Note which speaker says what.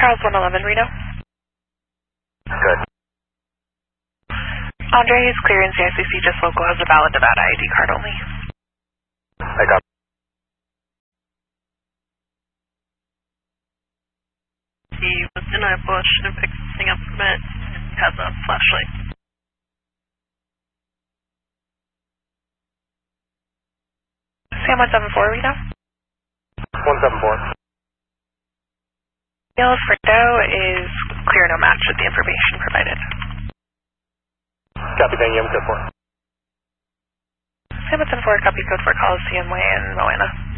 Speaker 1: Charles 111, Reno.
Speaker 2: Good.
Speaker 1: Andre is clear in CICC, just local, has a valid Nevada ID card only.
Speaker 2: I got.
Speaker 3: He was in a bush and picked something up from it and has a flashlight.
Speaker 1: Sam 174, Reno.
Speaker 2: 174.
Speaker 1: Neil Frindo is clear, no match with the information provided.
Speaker 2: Copy, thank you, I'm code 4.
Speaker 1: Sam 174, copy code 4, Coliseum Way in Moana.